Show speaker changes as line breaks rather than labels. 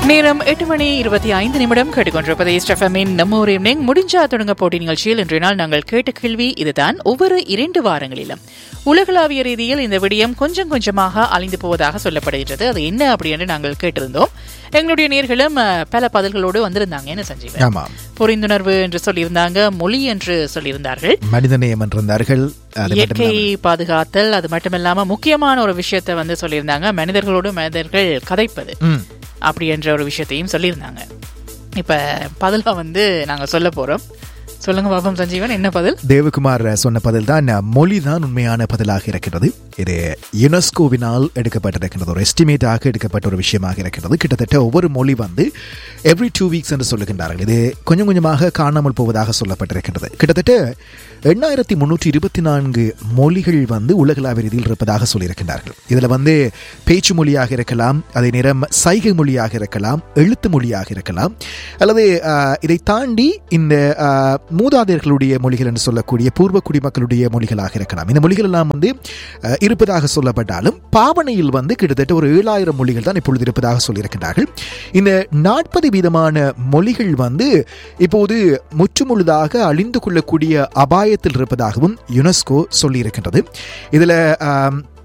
நேரம் 8:25 கேட்டுக்கொண்டிருப்பது ஈஸ்ட் எஃப்எம்மின் நம்ம ஒரு ஈவினிங் முடிஞ்சா தொடங்க போட்டி நிகழ்ச்சியில் இன்றைய நாள் நாங்கள் கேட்ட கேள்வி இதுதான். ஒவ்வொரு 2 வாரங்களிலும் உலகளாவிய ரீதியில் இந்த விடயம் கொஞ்சம் கொஞ்சமாக அழிந்து போவதாக சொல்லப்படுகிறது. அது என்ன அப்படி என்று நாங்கள் கேட்டிருந்தோம். எங்களுடைய நேர்களும் பல பதில்களோடு வந்திருந்தாங்க. என்ன சஞ்சீவன்? புரிந்துணர்வு என்று சொல்லியிருந்தாங்க, மொழி என்று சொல்லியிருந்தார்கள்,
மனிதநேயம் என்றிருந்தார்கள்,
இயற்கை பாதுகாத்தல், அது மட்டுமில்லாம முக்கியமான ஒரு விஷயத்தை சொல்லியிருந்தாங்க, மனிதர்களோடு மனிதர்கள் கதைப்பது அப்படி என்ற ஒரு விஷயத்தையும் சொல்லியிருந்தாங்க. இப்ப பதிலா நாங்க சொல்ல போறோம். சொல்லுங்க பாப்போம் சஞ்சீவன், என்ன பதில்?
தேவகுமார் சொன்ன பதில் தான் மொழிதான் உண்மையான பதிலாக இருக்கிறது. இது யுனெஸ்கோவினால் எடுக்கப்பட்டிருக்கிறது, ஒரு எஸ்டிமேட்டாக எடுக்கப்பட்ட ஒரு விஷயமாக இருக்கிறது. கிட்டத்தட்ட ஒவ்வொரு மொழி எவ்ரி 2 வீக்ஸ் என்று சொல்லுகின்றார்கள். இது கொஞ்சம் கொஞ்சமாக காணாமல் போவதாக சொல்லப்பட்டிருக்கிறது. கிட்டத்தட்ட 8324 மொழிகள் உலகளாவிய ரீதியில் இருப்பதாக சொல்லியிருக்கின்றார்கள். இதுல பேச்சு மொழியாக இருக்கலாம், அதே நேரம் சைகை மொழியாக இருக்கலாம், எழுத்து மொழியாக இருக்கலாம், அல்லது இதை தாண்டி இந்த மூதாதையர்களுடைய மொழிகள் என்று சொல்லக்கூடிய பூர்வ குடிமக்களுடைய மொழிகளாக இருக்கலாம். இந்த மொழிகள் எல்லாம் இருப்பதாக சொல்லப்பட்டாலும் பாவனையில் கிட்டத்தட்ட ஒரு 7000 மொழிகள் தான் இப்பொழுது இருப்பதாக சொல்லியிருக்கிறார்கள். இந்த 40% மொழிகள் இப்போது முற்றுமுழுதாக அழிந்து கொள்ளக்கூடிய அபாயத்தில் இருப்பதாகவும் யுனெஸ்கோ சொல்லியிருக்கின்றது. இதுல